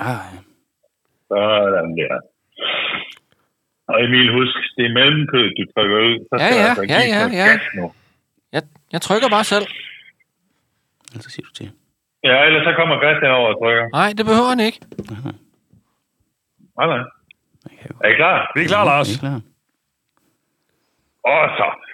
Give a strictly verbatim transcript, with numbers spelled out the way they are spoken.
Ah, ja. Sådan der. Og Emil, husk, det er mellemkødet, du trykker ud. Så Ja, skal ja, du altså ja, give ja, noget ja. gas nu. Jeg, jeg trykker bare selv. Ellers så siger du til. Ja, ellers så kommer Christian over og trykker. Nej, det behøver han ikke. Nej, nej. Er I klar? Vi er klar, Lars. Vi er klar. Og så.